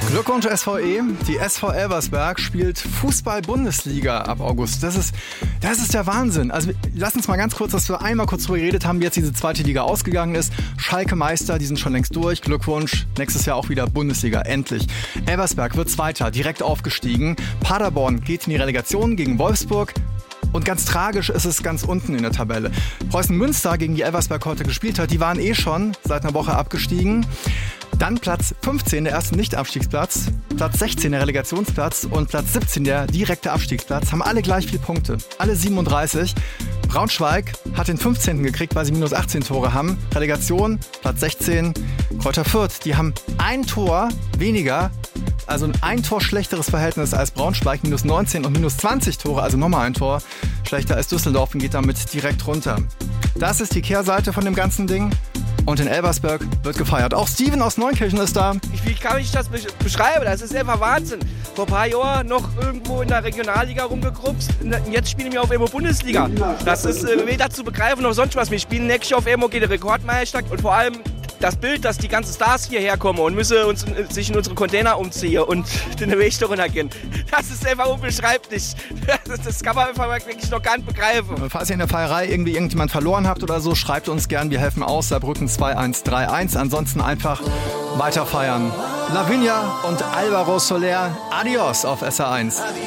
Glückwunsch SVE, die SV Elversberg spielt Fußball-Bundesliga ab August. Das ist der Wahnsinn. Also lass uns mal ganz kurz, dass wir einmal kurz drüber geredet haben, wie jetzt diese zweite Liga ausgegangen ist. Schalke Meister, die sind schon längst durch. Glückwunsch, nächstes Jahr auch wieder Bundesliga, endlich. Elversberg wird Zweiter, direkt aufgestiegen. Paderborn geht in die Relegation gegen Wolfsburg. Und ganz tragisch ist es ganz unten in der Tabelle. Preußen Münster, gegen die Elversberg heute gespielt hat, die waren schon seit einer Woche abgestiegen. Dann Platz 15, der erste Nicht-Abstiegsplatz, Platz 16, der Relegationsplatz und Platz 17, der direkte Abstiegsplatz, haben alle gleich viele Punkte, alle 37. Braunschweig hat den 15. gekriegt, weil sie minus 18 Tore haben. Relegation, Platz 16. Kräuter Fürth, die haben ein Tor weniger, also ein Tor schlechteres Verhältnis als Braunschweig, minus 19 und minus 20 Tore, also nochmal ein Tor schlechter als Düsseldorf und geht damit direkt runter. Das ist die Kehrseite von dem ganzen Ding. Und in Elversberg wird gefeiert. Auch Steven aus Neunkirchen ist da. Wie kann ich das beschreiben? Das ist einfach Wahnsinn. Vor ein paar Jahren noch irgendwo in der Regionalliga rumgegrupst. Jetzt spielen wir auf einmal Bundesliga. Das ist weder zu begreifen noch sonst was. Wir spielen nächstes Jahr auf einmal gegen den Rekordmeister. Und vor allem das Bild, dass die ganzen Stars hierher kommen und müssen sich in unsere Container umziehen und den Weg darunter gehen. Das ist einfach unbeschreiblich. Das kann man einfach wirklich noch gar nicht begreifen. Falls ihr in der Feierei irgendjemand verloren habt oder so, schreibt uns gern. Wir helfen aus. Saarbrücken 2131. Ansonsten einfach weiter feiern. Lavinia und Alvaro Soler. Adios auf SR1.